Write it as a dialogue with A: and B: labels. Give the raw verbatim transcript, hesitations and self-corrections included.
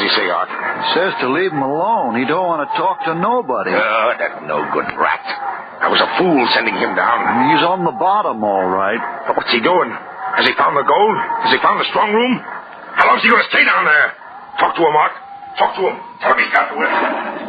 A: he say, Art?
B: He says to leave him alone. He don't want to talk to nobody.
A: Oh, that no-good rat. I was a fool sending him down.
B: He's on the bottom, all right.
A: But what's he doing? Has he found the gold? Has he found the strong room? How long's he going to stay down there? Talk to him, Art. Talk to him. Tell him he's got to win.